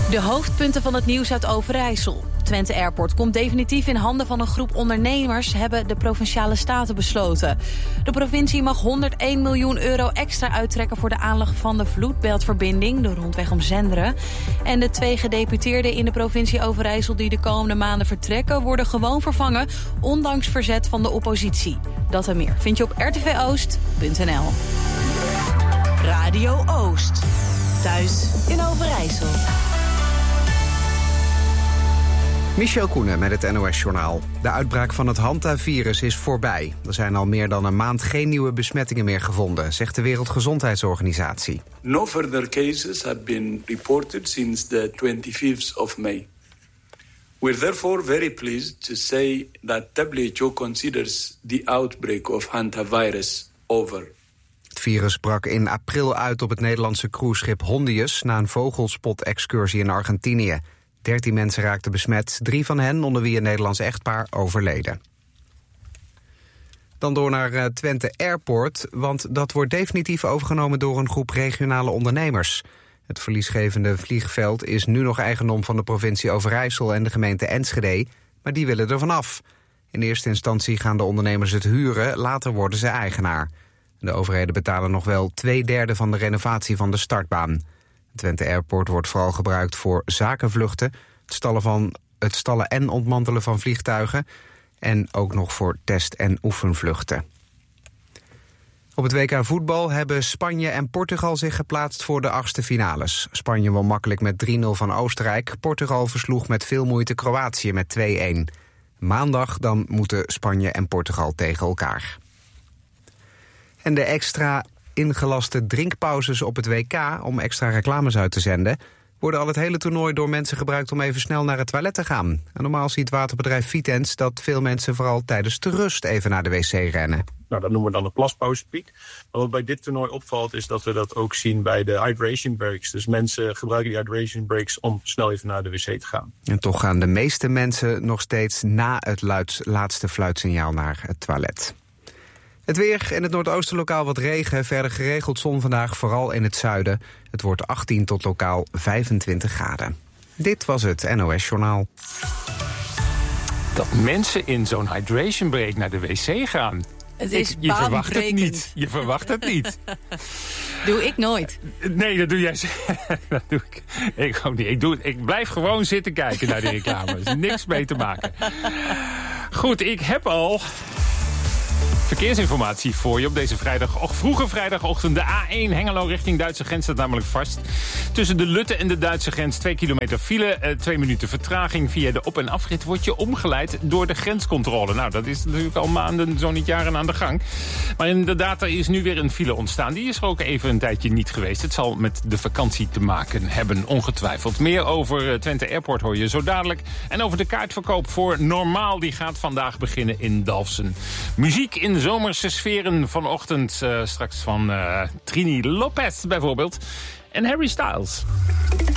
De hoofdpunten van het nieuws uit Overijssel. Twente Airport komt definitief in handen van een groep ondernemers, hebben de Provinciale Staten besloten. De provincie mag 101 miljoen euro extra uittrekken voor de aanleg van de vloedbeltverbinding, de rondweg om Zenderen. En de 2 gedeputeerden in de provincie Overijssel die de komende maanden vertrekken, worden gewoon vervangen, ondanks verzet van de oppositie. Dat en meer vind je op rtvoost.nl. Radio Oost. Thuis in Overijssel. Michel Koenen met het NOS-journaal. De uitbraak van het Hantavirus is voorbij. Er zijn al meer dan een maand geen nieuwe besmettingen meer gevonden, zegt de Wereldgezondheidsorganisatie. No further cases have been reported since the 25th of May. We're therefore very pleased to say that WHO considers the outbreak of hantavirus over. Het virus brak in april uit op het Nederlandse cruiseschip Hondius na een vogelspot-excursie in Argentinië. 13 mensen raakten besmet, 3 van hen, onder wie een Nederlands echtpaar, overleden. Dan door naar Twente Airport, want dat wordt definitief overgenomen door een groep regionale ondernemers. Het verliesgevende vliegveld is nu nog eigendom van de provincie Overijssel en de gemeente Enschede, maar die willen er vanaf. In eerste instantie gaan de ondernemers het huren, later worden ze eigenaar. De overheden betalen nog wel 2/3 van de renovatie van de startbaan. Twente Airport wordt vooral gebruikt voor zakenvluchten, het stallen en ontmantelen van vliegtuigen en ook nog voor test- en oefenvluchten. Op het WK voetbal hebben Spanje en Portugal zich geplaatst voor de 8e finales. Spanje won makkelijk met 3-0 van Oostenrijk. Portugal versloeg met veel moeite Kroatië met 2-1. Maandag dan moeten Spanje en Portugal tegen elkaar. En de extra ingelaste drinkpauzes op het WK om extra reclames uit te zenden worden al het hele toernooi door mensen gebruikt om even snel naar het toilet te gaan. En normaal ziet waterbedrijf Vitens dat veel mensen vooral tijdens de rust even naar de wc rennen. Nou, dat noemen we dan de plaspauzepiek. Maar wat bij dit toernooi opvalt is dat we dat ook zien bij de hydration breaks. Dus mensen gebruiken die hydration breaks om snel even naar de wc te gaan. En toch gaan de meeste mensen nog steeds na het laatste fluitsignaal naar het toilet. Het weer, in het noordoosten lokaal wat regen, verder geregeld zon vandaag, vooral in het zuiden. Het wordt 18 tot lokaal 25 graden. Dit was het NOS Journaal. Dat mensen in zo'n hydration break naar de wc gaan. Je verwacht het niet. Je verwacht het niet. Doe ik nooit. Nee, dat doe jij. Dat doe ik. Ik ook niet. Ik blijf gewoon zitten kijken naar die reclames. Niks mee te maken. Goed, ik heb al verkeersinformatie voor je op deze vroege vrijdagochtend. De A1 Hengelo richting Duitse grens staat namelijk vast. Tussen de Lutte en de Duitse grens 2 kilometer file. 2 minuten vertraging. Via de op- en afrit word je omgeleid door de grenscontrole. Nou, dat is natuurlijk al maanden, zo niet jaren aan de gang. Maar inderdaad, er is nu weer een file ontstaan. Die is er ook even een tijdje niet geweest. Het zal met de vakantie te maken hebben, ongetwijfeld. Meer over Twente Airport hoor je zo dadelijk. En over de kaartverkoop voor Normaal. Die gaat vandaag beginnen in Dalfsen. Muziek in zomerse sferen vanochtend. Straks van Trini Lopez bijvoorbeeld. En Harry Styles.